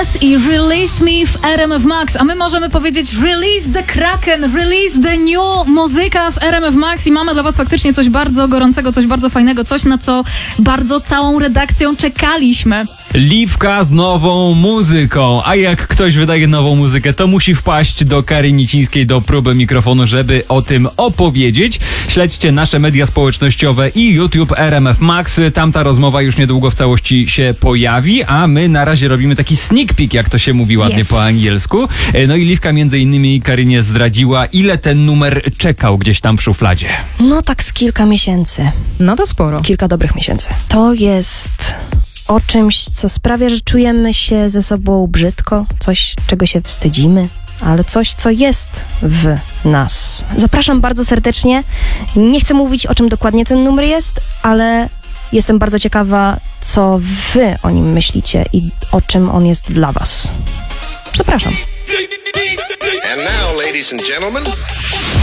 Yes i Release Me w RMF Max, a my możemy powiedzieć Release the Kraken, Release the New, muzyka w RMF Max i mamy dla was faktycznie coś bardzo gorącego, coś bardzo fajnego, coś na co bardzo całą redakcją czekaliśmy. Liwka z nową muzyką, a jak ktoś wydaje nową muzykę, to musi wpaść do Kari Nicińskiej do próby mikrofonu, żeby o tym opowiedzieć. Śledźcie nasze media społecznościowe i YouTube RMF Max, tam ta rozmowa już niedługo w całości się pojawi, a my na razie robimy taki sneak peek, jak to się mówi ładnie po angielsku. No i Liwka między innymi Karynie zdradziła, ile ten numer czekał gdzieś tam w szufladzie. No tak z kilka miesięcy. No to sporo. Kilka dobrych miesięcy. To jest o czymś, co sprawia, że czujemy się ze sobą brzydko, coś, czego się wstydzimy, ale coś, co jest w nas. Zapraszam bardzo serdecznie. Nie chcę mówić, o czym dokładnie ten numer jest, ale jestem bardzo ciekawa, co wy o nim myślicie i o czym on jest dla was. Zapraszam. And now, ladies and gentlemen...